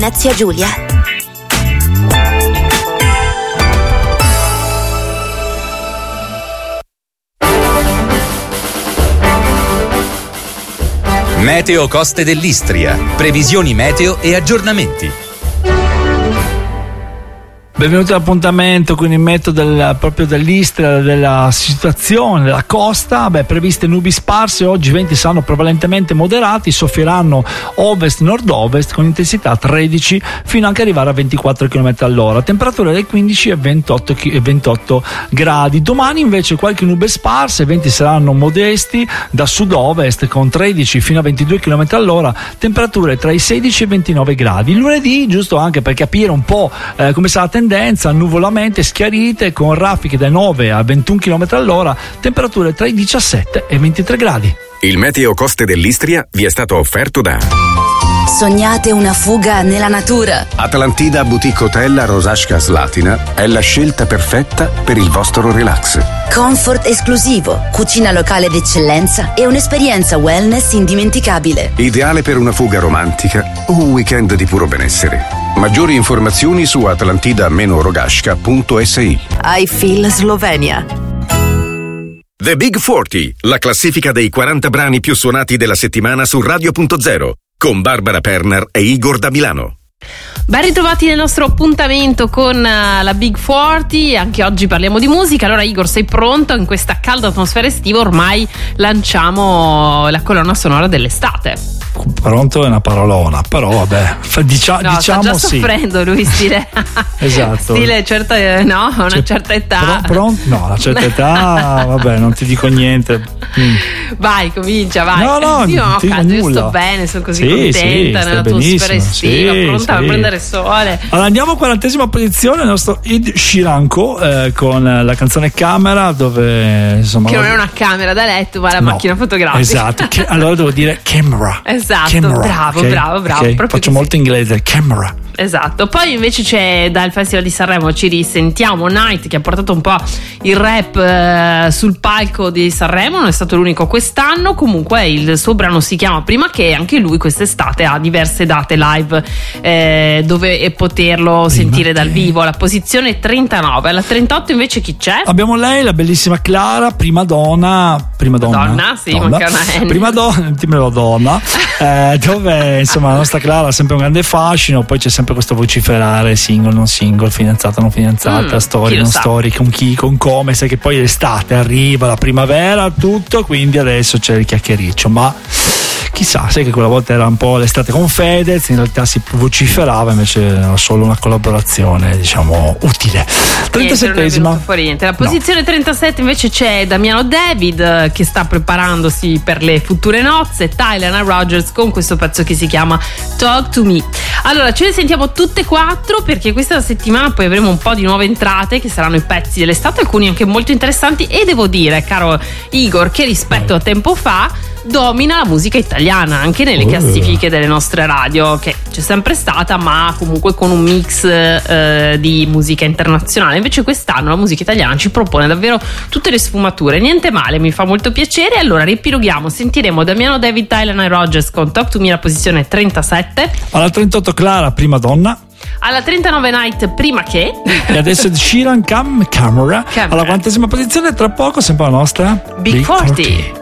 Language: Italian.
Venezia Giulia. Meteo Coste dell'Istria. Previsioni meteo e aggiornamenti. Benvenuti all'appuntamento con il meteo proprio dell'Istria, della situazione della costa. Previste nubi sparse, oggi i venti saranno prevalentemente moderati, soffieranno ovest-nord-ovest con intensità 13 fino anche arrivare a 24 km all'ora, temperature dai 15 e 28 gradi. Domani invece qualche nube sparse, i venti saranno modesti da sud-ovest con 13 fino a 22 km all'ora, temperature tra i 16 e i 29 gradi. Lunedì, giusto anche per capire un po' come sarà la tendenza, nuvolamente schiarite con raffiche da 9 a 21 km all'ora, temperature tra i 17 e i 23 gradi. Il Meteo Coste dell'Istria vi è stato offerto da Sognate una fuga nella natura? Atlantida Boutique Hotel a Rosasca Slatina è la scelta perfetta per il vostro relax. Comfort esclusivo, cucina locale d'eccellenza e un'esperienza wellness indimenticabile. Ideale per una fuga romantica o un weekend di puro benessere. Maggiori informazioni su atlantida-rogasca.si. I feel Slovenia. The Big 40, la classifica dei 40 brani più suonati della settimana su Radio.0, con Barbara Perner e Igor da Milano. Ben ritrovati nel nostro appuntamento con la Big 40. Anche oggi parliamo di musica. Allora Igor, sei pronto? In questa calda atmosfera estiva ormai lanciamo la colonna sonora dell'estate. Pronto è una parolona, però vabbè, diciamo sta già sì. soffrendo lui, stile esatto, stile certa, no, una certa età. No, una certa età, vabbè, non ti dico niente. Vai, comincia, vai. No, non ti dico nulla. Io sto bene, sono così contenta nell'atmosfera estiva, pronta a prendere sole. Allora andiamo a 40ª posizione, il nostro Ed Sheeran con la canzone Camera, dove insomma che non è una camera da letto, ma la macchina fotografica. Esatto, allora devo dire camera. Esatto, camera, bravo. Okay. Faccio così. Molto inglese, camera. Esatto, poi invece c'è dal Festival di Sanremo, ci risentiamo Night, che ha portato un po' il rap sul palco di Sanremo, non è stato l'unico quest'anno, comunque il suo brano si chiama Prima Che, anche lui quest'estate ha diverse date live dove poterlo sentire dal vivo. La posizione 39, alla 38 invece chi c'è? Abbiamo lei, la bellissima Clara, prima donna, sì, manca una N. Prima donna, dove insomma la nostra Clara ha sempre un grande fascino, poi c'è sempre questo vociferare single, non single, fidanzata, non fidanzata, story, non story, con chi, con come, sai che poi l'estate arriva, la primavera, tutto, quindi adesso c'è il chiacchiericcio, ma chissà, sai che quella volta era un po' l'estate con Fedez, in realtà si vociferava, invece era solo una collaborazione, diciamo, utile. 37esima. La posizione 37 invece c'è Damiano David, che sta preparandosi per le future nozze, Tyler Rogers con questo pezzo che si chiama Talk to Me. Allora ce le sentiamo tutte e quattro, perché questa settimana poi avremo un po' di nuove entrate che saranno i pezzi dell'estate, alcuni anche molto interessanti, e devo dire, caro Igor, che rispetto a tempo fa domina la musica italiana anche nelle classifiche delle nostre radio, che c'è sempre stata, ma comunque con un mix di musica internazionale. Invece quest'anno la musica italiana ci propone davvero tutte le sfumature, niente male, mi fa molto piacere. Allora riepiloghiamo, sentiremo Damiano David, Tyler e Rogers con Talk to Me, la posizione 37. Alla 38 Clara, Prima Donna. Alla 39 Night, Prima Che. E adesso Ed Sheeran, Camera. Alla 40esima posizione, tra poco sempre la nostra Big 40.